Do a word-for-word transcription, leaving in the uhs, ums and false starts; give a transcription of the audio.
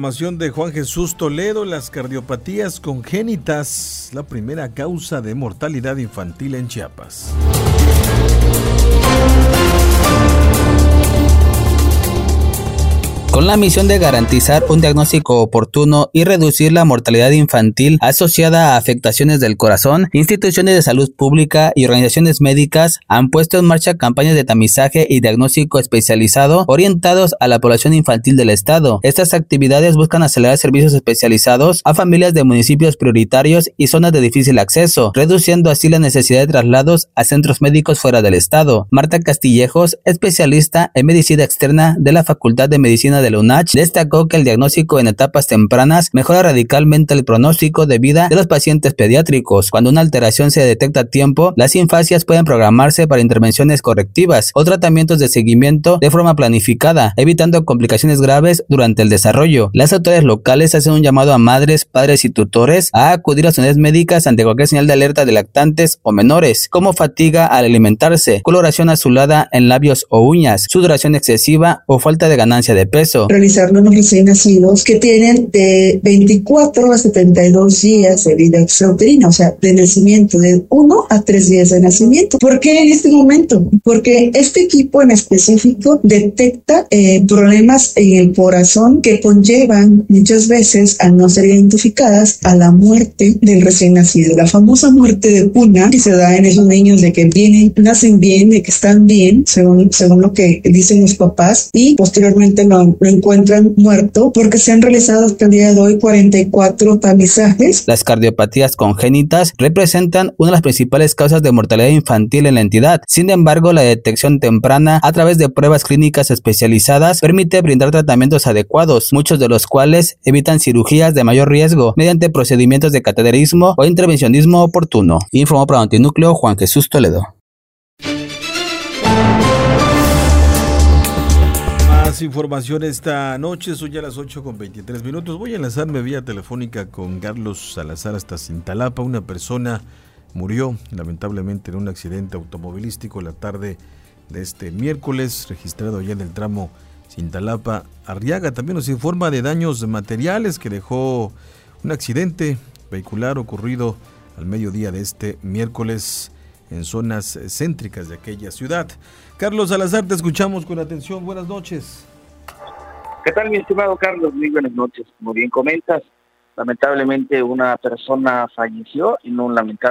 información de Juan Jesús Toledo. Las cardiopatías congénitas, la primera causa de mortalidad infantil en Chiapas. Con la misión de garantizar un diagnóstico oportuno y reducir la mortalidad infantil asociada a afectaciones del corazón, instituciones de salud pública y organizaciones médicas han puesto en marcha campañas de tamizaje y diagnóstico especializado orientados a la población infantil del estado. Estas actividades buscan acelerar servicios especializados a familias de municipios prioritarios y zonas de difícil acceso, reduciendo así la necesidad de traslados a centros médicos fuera del estado. Marta Castillejos, especialista en medicina externa de la Facultad de Medicina de la U N A C, destacó que el diagnóstico en etapas tempranas mejora radicalmente el pronóstico de vida de los pacientes pediátricos. Cuando una alteración se detecta a tiempo, las infancias pueden programarse para intervenciones correctivas o tratamientos de seguimiento de forma planificada, evitando complicaciones graves durante el desarrollo. Las autoridades locales hacen un llamado a madres, padres y tutores a acudir a las unidades médicas ante cualquier señal de alerta de lactantes o menores, como fatiga al alimentarse, coloración azulada en labios o uñas, sudoración excesiva o falta de ganancia de peso. Realizarlo en los recién nacidos que tienen de veinticuatro a setenta y dos días de vida extrauterina, o sea, de nacimiento, de uno a tres días de nacimiento. ¿Por qué en este momento? Porque este equipo en específico detecta eh, problemas en el corazón que conllevan muchas veces, al no ser identificadas, a la muerte del recién nacido. La famosa muerte de cuna que se da en esos niños de que vienen, nacen bien, de que están bien, según, según lo que dicen los papás, y posteriormente no lo encuentran muerto, porque se han realizado hasta el día de hoy cuarenta y cuatro tamizajes. Las cardiopatías congénitas representan una de las principales causas de mortalidad infantil en la entidad. Sin embargo, la detección temprana a través de pruebas clínicas especializadas permite brindar tratamientos adecuados, muchos de los cuales evitan cirugías de mayor riesgo mediante procedimientos de cateterismo o intervencionismo oportuno. Informó para Notinúcleo Juan Jesús Toledo. Más información esta noche, son ya las ocho con veintitrés minutos. Voy a enlazarme vía telefónica con Carlos Salazar hasta Cintalapa. Una persona murió lamentablemente en un accidente automovilístico la tarde de este miércoles, registrado ya en el tramo Cintalapa-Arriaga. También nos informa de daños materiales que dejó un accidente vehicular ocurrido al mediodía de este miércoles en zonas céntricas de aquella ciudad. Carlos Salazar, te escuchamos con atención. Buenas noches. ¿Qué tal, mi estimado Carlos? Muy buenas noches. Como bien comentas, lamentablemente una persona falleció en un lamentable